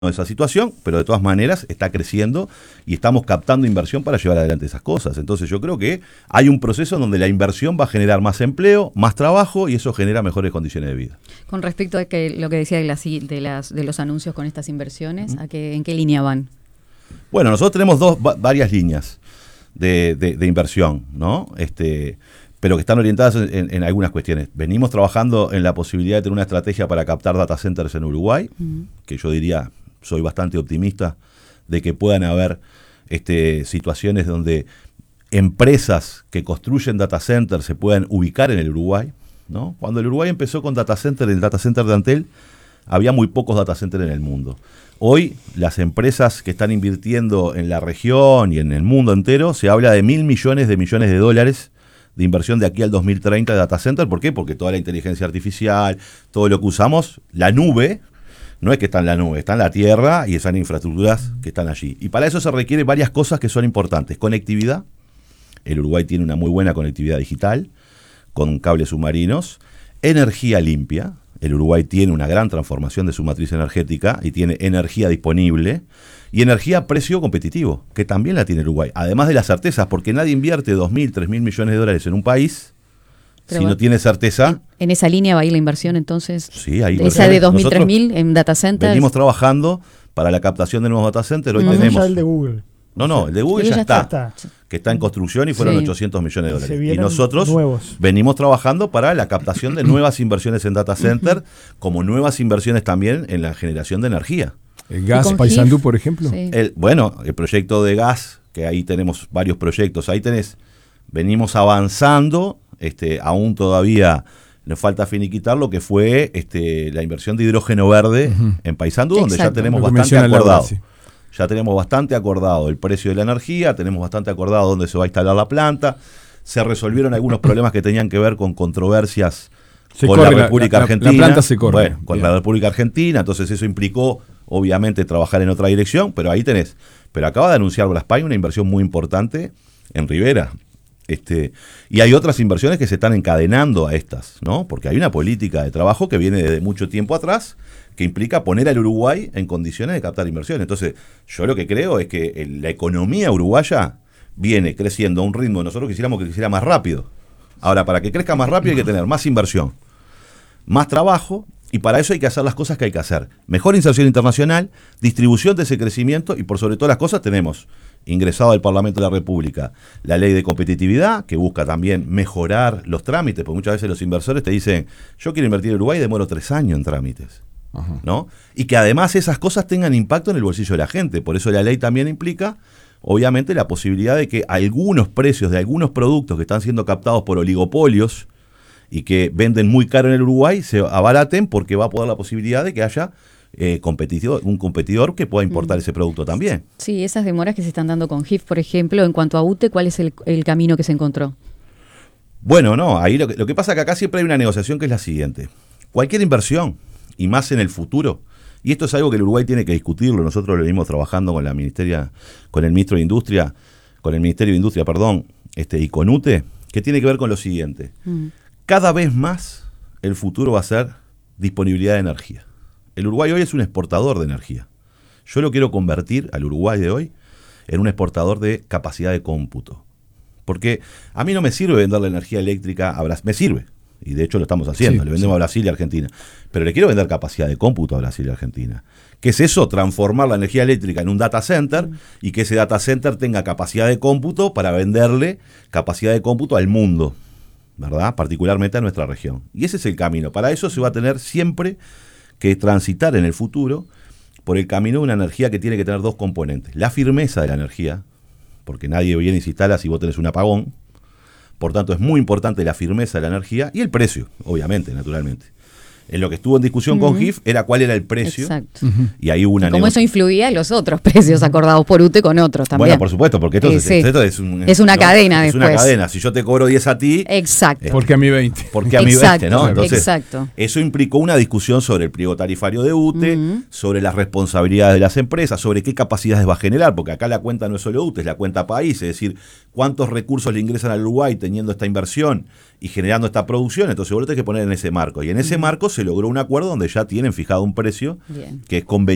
esa situación, pero de todas maneras está creciendo y estamos captando inversión para llevar adelante esas cosas. Entonces yo creo que hay un proceso donde la inversión va a generar más empleo, más trabajo y eso genera mejores condiciones de vida. Con respecto a lo que decía de los anuncios con estas inversiones, ¿en qué línea van? Bueno, nosotros tenemos varias líneas de inversión, ¿no? Pero que están orientadas en algunas cuestiones. Venimos trabajando en la posibilidad de tener una estrategia para captar data centers en Uruguay, que yo diría, soy bastante optimista de que puedan haber situaciones donde empresas que construyen data centers se puedan ubicar en el Uruguay, ¿no? Cuando el Uruguay empezó con data center, el data center de Antel, había muy pocos data centers en el mundo. Hoy, las empresas que están invirtiendo en la región y en el mundo entero, se habla de $1.000 millones de dólares de inversión de aquí al 2030 de data center. ¿Por qué? Porque toda la inteligencia artificial, todo lo que usamos, la nube, no es que está en la nube, está en la tierra y esas infraestructuras que están allí. Y para eso se requieren varias cosas que son importantes. Conectividad. El Uruguay tiene una muy buena conectividad digital con cables submarinos. Energía limpia. El Uruguay tiene una gran transformación de su matriz energética y tiene energía disponible. Y energía a precio competitivo, que también la tiene Uruguay. Además de las certezas, porque nadie invierte 2.000, 3.000 millones de dólares en un país si no tiene certeza. ¿En esa línea va a ir la inversión entonces? Sí, ahí esa de 2.000, 3.000 en data centers. Venimos trabajando para la captación de nuevos data centers. Hoy tenemos el de Google. No, el de Google ya está, que está en construcción y fueron 800 millones de dólares. Y nosotros venimos trabajando para la captación de nuevas inversiones en data center, como nuevas inversiones también en la generación de energía. ¿El gas Paysandú, por ejemplo? Sí. El proyecto de gas, que ahí tenemos varios proyectos, venimos avanzando, aún todavía nos falta finiquitar lo que fue la inversión de hidrógeno verde en Paysandú, donde ya tenemos bastante acordado. Ya tenemos bastante acordado el precio de la energía, tenemos bastante acordado dónde se va a instalar la planta, se resolvieron algunos problemas que tenían que ver con controversias con la República Argentina. La planta se corre. Bueno, con la República Argentina, entonces eso implicó, obviamente, trabajar en otra dirección, pero ahí tenés. Pero acaba de anunciar Braspain una inversión muy importante en Rivera. Y hay otras inversiones que se están encadenando a estas, ¿no? Porque hay una política de trabajo que viene desde mucho tiempo atrás, que implica poner al Uruguay en condiciones de captar inversiones. Entonces, yo lo que creo es que la economía uruguaya viene creciendo a un ritmo, nosotros quisiéramos que creciera más rápido. Ahora, para que crezca más rápido hay que tener más inversión, más trabajo, y para eso hay que hacer las cosas que hay que hacer. Mejor inserción internacional, distribución de ese crecimiento, y por sobre todas las cosas tenemos ingresado al Parlamento de la República la ley de competitividad, que busca también mejorar los trámites, porque muchas veces los inversores te dicen, yo quiero invertir en Uruguay y demoro 3 años en trámites. ¿No? Y que además esas cosas tengan impacto en el bolsillo de la gente. Por eso la ley también implica, obviamente, la posibilidad de que algunos precios de algunos productos que están siendo captados por oligopolios y que venden muy caro en el Uruguay se abaraten, porque va a poder la posibilidad de que haya un competidor que pueda importar ese producto también. Sí, esas demoras que se están dando con GIF, por ejemplo, en cuanto a UTE, ¿cuál es el camino que se encontró? Bueno, no, ahí lo que pasa es que acá siempre hay una negociación que es la siguiente. Cualquier inversión, y más en el futuro, y esto es algo que el Uruguay tiene que discutirlo, nosotros lo venimos trabajando con el Ministerio de Industria, y con UTE, que tiene que ver con lo siguiente. Cada vez más el futuro va a ser disponibilidad de energía. El Uruguay hoy es un exportador de energía. Yo lo quiero convertir al Uruguay de hoy en un exportador de capacidad de cómputo. Porque a mí no me sirve vender la energía eléctrica a Brasil, me sirve. Y de hecho lo estamos haciendo, le vendemos a Brasil y a Argentina. Pero le quiero vender capacidad de cómputo a Brasil y a Argentina. ¿Qué es eso? Transformar la energía eléctrica en un data center y que ese data center tenga capacidad de cómputo para venderle capacidad de cómputo al mundo, ¿verdad? Particularmente a nuestra región. Y ese es el camino. Para eso se va a tener siempre que transitar en el futuro por el camino de una energía que tiene que tener 2 componentes. La firmeza de la energía, porque nadie viene y se instala si vos tenés un apagón. Por tanto, es muy importante la firmeza de la energía y el precio, obviamente, naturalmente. En lo que estuvo en discusión con GIF era cuál era el precio. Exacto. Y ahí hubo una Como eso influía en los otros precios acordados por UTE con otros también. Bueno, por supuesto, porque esto es una cadena después. Es una cadena. Si yo te cobro 10 a ti... Exacto. Porque a mí 20. Porque a mí 20, ¿no? Entonces, exacto. Eso implicó una discusión sobre el pliego tarifario de UTE, sobre las responsabilidades de las empresas, sobre qué capacidades va a generar, porque acá la cuenta no es solo UTE, es la cuenta país, es decir, cuántos recursos le ingresan al Uruguay teniendo esta inversión y generando esta producción. Entonces vos lo tenés que poner en ese marco. Y en ese marco se logró un acuerdo donde ya tienen fijado un precio que es conveniente